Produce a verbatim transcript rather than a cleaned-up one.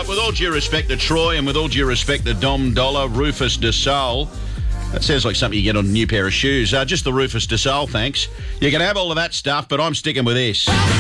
right, with all due respect to Troy and with all due respect to Dom Dollar, Rufus de Sol, that sounds like something you get on a new pair of shoes. Uh, just the Rufus de Sol, thanks. You can have all of that stuff, but I'm sticking with this.